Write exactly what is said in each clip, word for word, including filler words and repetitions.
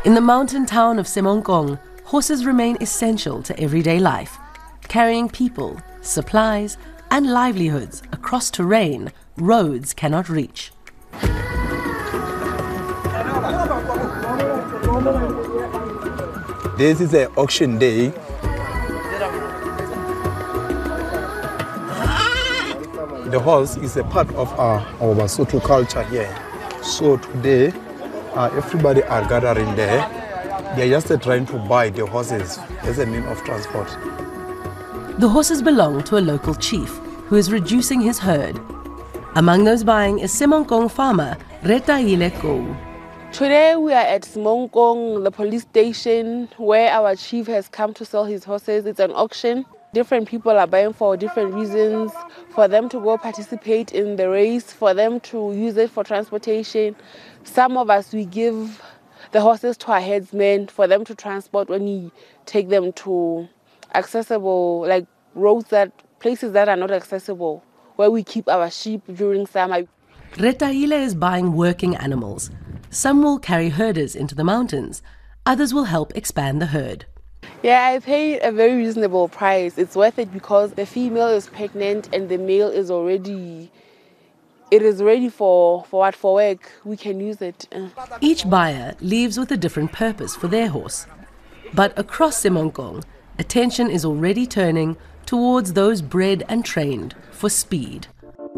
In the mountain town of Semonkong, horses remain essential to everyday life, carrying people, supplies, and livelihoods across terrain roads cannot reach. This is an auction day. The horse is a part of our, our Basotho culture here. So today, uh, everybody are gathering there. They are just uh, trying to buy the horses as a means of transport. The horses belong to a local chief who is reducing his herd. Among those buying is Semonkong farmer Retaile Kou. Today we are at Semonkong, the police station, where our chief has come to sell his horses. It's an auction. Different people are buying for different reasons, for them to go participate in the race, for them to use it for transportation. Some of us, we give the horses to our headsmen for them to transport when we take them to accessible, like roads that, places that are not accessible, where we keep our sheep during summer. Retaile is buying working animals. Some will carry herders into the mountains. Others will help expand the herd. Yeah, I paid a very reasonable price. It's worth it because the female is pregnant and the male is already, it is ready for, for what, for work. We can use it. Each buyer leaves with a different purpose for their horse. But across Semonkong, attention is already turning towards those bred and trained for speed.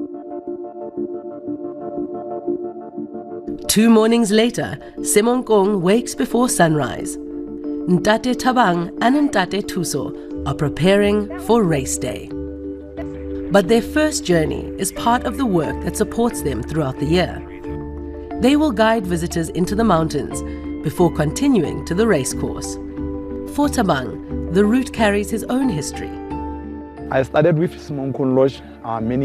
Two mornings later, Semonkong wakes before sunrise. Ntate Thabang and Ntate Thuso are preparing for race day. But their first journey is part of the work that supports them throughout the year. They will guide visitors into the mountains before continuing to the racecourse. For Thabang, the route carries his own history. I started with Semonkong Lodge uh, many